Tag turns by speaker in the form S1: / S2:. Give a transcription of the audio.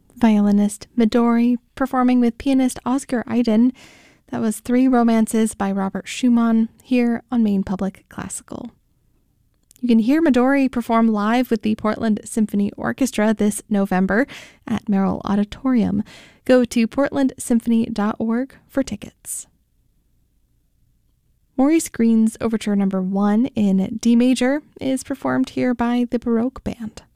S1: Violinist Midori performing with pianist Oscar Iden. That was Three Romances by Robert Schumann here on Maine Public Classical. You can hear Midori perform live with the Portland Symphony Orchestra this November at Merrill Auditorium. Go to portlandsymphony.org for tickets. Maurice Green's Overture No. 1 in D major is performed here by the Baroque Band.